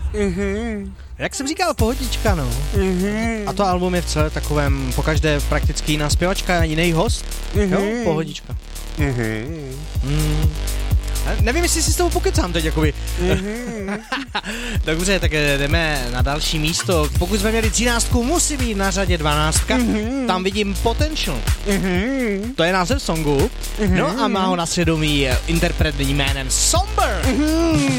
Jak jsem říkal, pohodička, no. A to album je v celé takovém, pokaždé prakticky jiná zpěvačka, jiný host. Jo, pohodička. Nevím, jestli si s tebou pokecám teď, jakoby. Dobře, tak jdeme na další místo. Pokud jsme měli 13, musí být na řadě 12. Tam vidím Potential. To je název songu. No a má ho na svědomí interpret jménem Somber.